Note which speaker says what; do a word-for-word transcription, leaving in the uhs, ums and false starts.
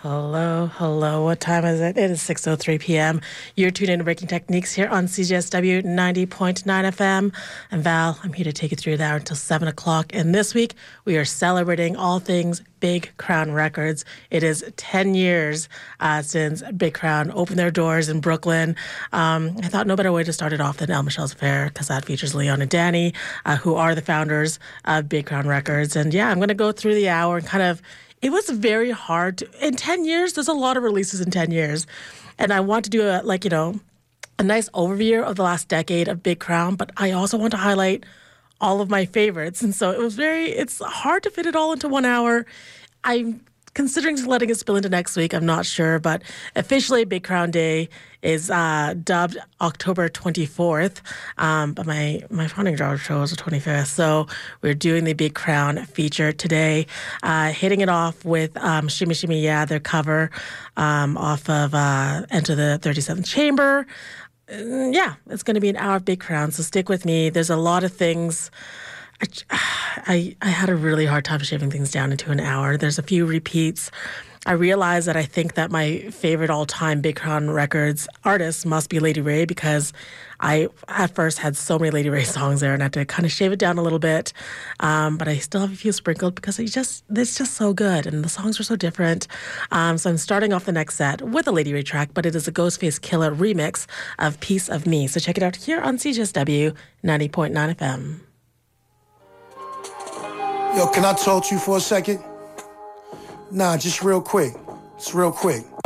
Speaker 1: Hello, hello. What time is it? It is six oh three p.m. You're tuned in to Breaking Techniques here on C J S W ninety point nine F M. I'm Val. I'm here to take you through the hour until seven o'clock. And this week, we are celebrating all things Big Crown Records. It is ten years uh, since Big Crown opened their doors in Brooklyn. Um, I thought no better way to start it off than El Michelle's Affair, because that features Leon and Danny, uh, who are the founders of Big Crown Records. And yeah, I'm going to go through the hour and kind of it was very hard to, in ten years, there's a lot of releases in ten years. And I want to do a, like, you know, a nice overview of the last decade of Big Crown, but I also want to highlight all of my favorites. And so it was very, it's hard to fit it all into one hour. I'm considering letting it spill into next week. I'm not sure, but officially Big Crown Day is uh, dubbed October twenty-fourth. Um, but my, my founding draw show is the twenty-fifth. So we're doing the Big Crown feature today, uh, hitting it off with um, Shimmy Shimmy Yeah, their cover um, off of uh, Enter the thirty-seventh Chamber. Uh, yeah, it's going to be an hour of Big Crown, so stick with me. There's a lot of things. I, I had a really hard time shaving things down into an hour. There's a few repeats. I realized that I think that my favorite all-time Big Crown Records artist must be Lady Ray, because I at first had so many Lady Ray songs there and I had to kind of shave it down a little bit. Um, but I still have a few sprinkled because it just it's just so good and the songs are so different. Um, so I'm starting off the next set with a Lady Ray track, but it is a Ghostface Killah remix of Piece of Me. So check it out here on C J S W ninety point nine F M.
Speaker 2: Yo, can I talk to you for a second? Nah, just real quick. It's real quick.